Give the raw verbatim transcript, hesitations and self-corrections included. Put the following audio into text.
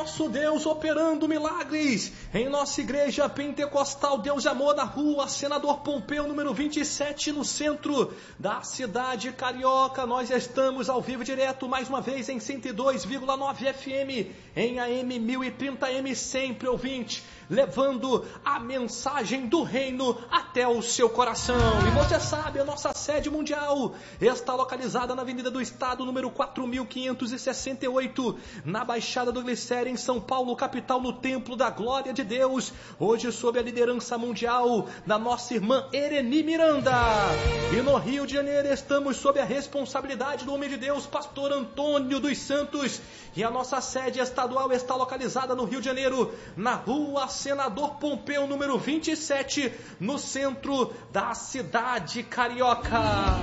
nosso Deus operando milagres em nossa igreja pentecostal Deus de Amor, na rua Senador Pompeu, número vinte e sete, no centro da cidade carioca. Nós estamos ao vivo direto mais uma vez em cento e dois vírgula nove F M, em A M mil e trinta M, sempre ouvinte, levando a mensagem do reino até o seu coração. E você sabe, a nossa sede mundial está localizada na Avenida do Estado, número quatro mil quinhentos e sessenta e oito, na Baixada do Glicério, em São Paulo, capital, no Templo da Glória de Deus, hoje sob a liderança mundial da nossa irmã Ereni Miranda. E no Rio de Janeiro estamos sob a responsabilidade do homem de Deus, pastor Antônio dos Santos, e a nossa sede estadual está localizada no Rio de Janeiro, na rua Senador Pompeu, número vinte e sete, no centro da cidade carioca.